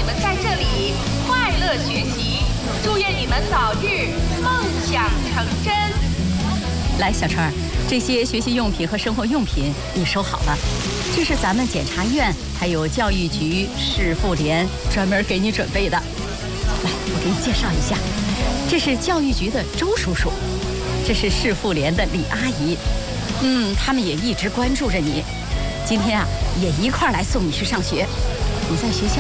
你们在这里快乐学习，祝愿你们早日梦想成真。 来，小春儿，这些学习用品和生活用品你收好了，这是咱们检察院还有教育局、市妇联专门给你准备的。来，我给你介绍一下，这是教育局的周叔叔，这是市妇联的李阿姨，他们也一直关注着你。今天啊，也一块儿来送你去上学。你在学校